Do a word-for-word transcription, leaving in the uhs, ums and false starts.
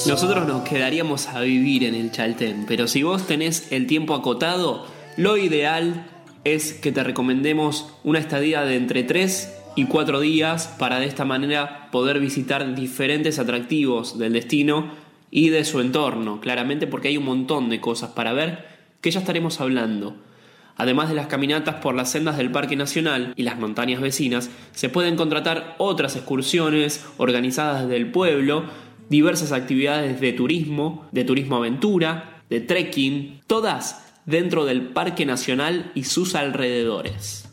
Nosotros nos quedaríamos a vivir en el Chaltén, pero si vos tenés el tiempo acotado, lo ideal es que te recomendemos una estadía de entre tres y cuatro días para de esta manera poder visitar diferentes atractivos del destino y de su entorno, claramente porque hay un montón de cosas para ver que ya estaremos hablando. Además de las caminatas por las sendas del Parque Nacional y las montañas vecinas, se pueden contratar otras excursiones organizadas desde el pueblo, diversas actividades de turismo, de turismo aventura, de trekking, todas dentro del Parque Nacional y sus alrededores.